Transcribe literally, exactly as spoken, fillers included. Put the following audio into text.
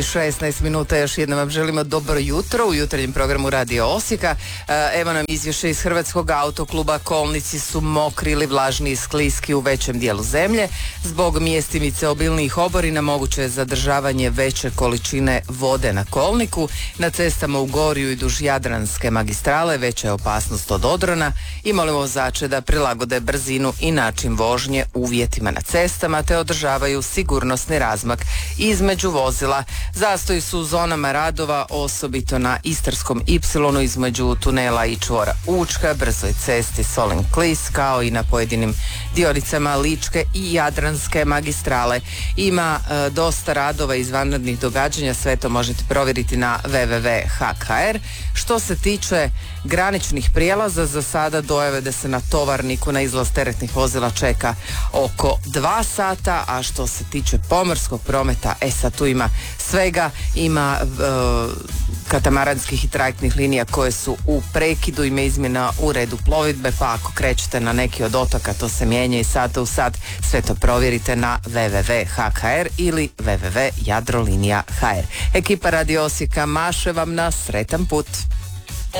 šesnaest minuta, još jednom vam želimo dobro jutro u jutarnjem programu Radio Osijeka. Evo nam izvješće iz Hrvatskog autokluba. Kolnici su mokri ili vlažni i skliski u većem dijelu zemlje. Zbog mjestimice obilnijih oborina moguće je zadržavanje veće količine vode na kolniku. Na cestama u Gorju i duž Jadranske magistrale veća je opasnost od odrona i molimo vozače da prilagode brzinu i način vožnje uvjetima na cestama te održavaju sigurnosni razmak između vozila. Zastoji su u zonama radova, osobito na Istarskom ipsilonu između tunela i čvora Učka, brzoj cesti Solin-Klis, kao i na pojedinim dionicama Ličke i Jadranske magistrale. Ima e, dosta radova i izvanrednih događanja, sve to možete provjeriti na w w w tačka h k r. Što se tiče graničnih prijelaza, za sada dojave da se na Tovarniku na izlaz teretnih vozila čeka oko dva sata, a što se tiče pomorskog prometa, e sad tu ima svega, ima e, katamaranskih i trajektnih linija koje su u prekidu, ima izmjena u redu plovidbe, pa ako krećete na neki od otoka to se mijenja i sata u sat, sve to provjerite na w w w tačka h k r ili w w w tačka jadrolinija tačka h r. Ekipa Radio Osijeka maše vam na sretan put.